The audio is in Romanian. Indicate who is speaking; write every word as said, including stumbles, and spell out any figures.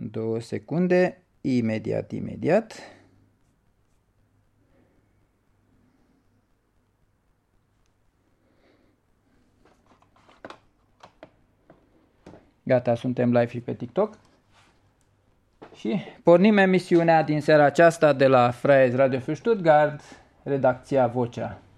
Speaker 1: Două secunde. Imediat, imediat. Gata, suntem live și pe TikTok. Și pornim emisiunea din seara aceasta de la Freies Radio für Stuttgart, redacția Vocea.